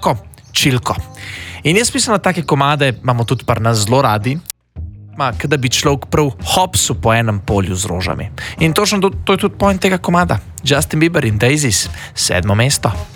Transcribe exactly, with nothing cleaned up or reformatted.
tako čilko. In jaz mislim, da take komade imamo tudi pri nas zelo radi, ma, kada bi človek prav hopsu po enem polju z rožami. In točno to, to je tudi point tega komada. Justin Bieber in Daisies, sedmo mesto.